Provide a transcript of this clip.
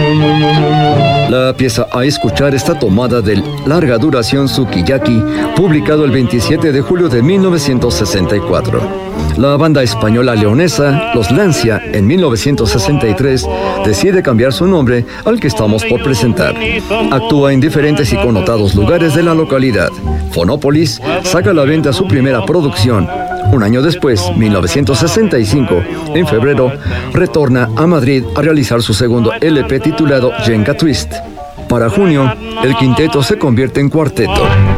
La pieza a escuchar está tomada del larga duración Sukiyaki, publicado el 27 de julio de 1964. La banda española leonesa, Los Lancia, en 1963, decide cambiar su nombre al que estamos por presentar. Actúa en diferentes y connotados lugares de la localidad. Fonópolis saca a la venta su primera producción. Un año después, 1965, en febrero, retorna a Madrid a realizar su segundo LP titulado Jenga Twist. Para junio, el quinteto se convierte en cuarteto.